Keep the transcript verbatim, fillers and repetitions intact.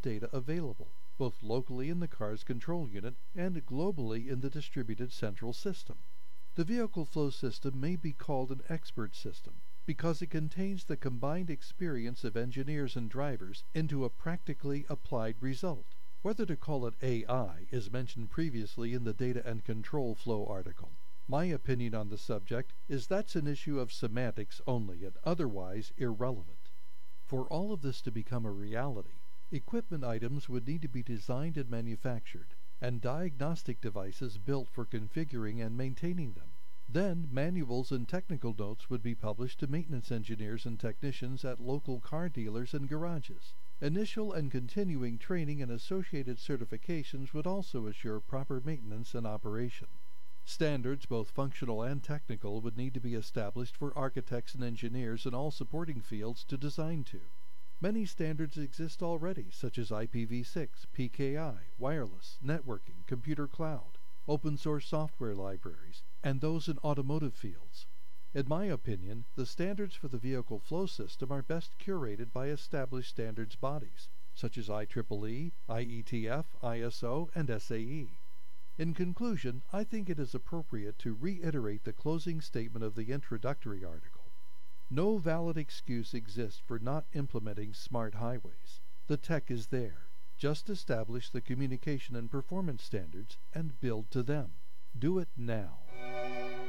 data available, both locally in the car's control unit and globally in the distributed central system. The vehicle flow system may be called an expert system because it contains the combined experience of engineers and drivers into a practically applied result. Whether to call it A I is mentioned previously in the Data and Control Flow article. My opinion on the subject is that's an issue of semantics only and otherwise irrelevant. For all of this to become a reality, equipment items would need to be designed and manufactured, and diagnostic devices built for configuring and maintaining them. Then, manuals and technical notes would be published to maintenance engineers and technicians at local car dealers and garages. Initial and continuing training and associated certifications would also assure proper maintenance and operation. Standards, both functional and technical, would need to be established for architects and engineers in all supporting fields to design to. Many standards exist already, such as I P v six, P K I, wireless, networking, computer cloud, open source software libraries, and those in automotive fields. In my opinion, the standards for the vehicle flow system are best curated by established standards bodies, such as I triple E, I E T F, I S O, and S A E. In conclusion, I think it is appropriate to reiterate the closing statement of the introductory article. No valid excuse exists for not implementing smart highways. The tech is there. Just establish the communication and performance standards and build to them. Do it now.